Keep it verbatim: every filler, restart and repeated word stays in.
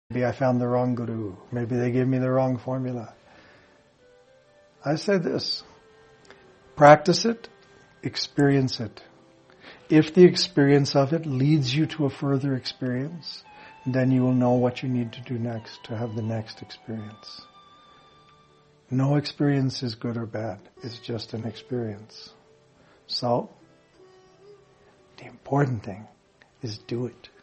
Maybe I found the wrong guru. Maybe they gave me the wrong formula. I say this, practice it, experience it. If the experience of it leads you to a further experience, then you will know what you need to do next to have the next experience. No experience is good or bad. It's just an experience. So, the important thing is do it.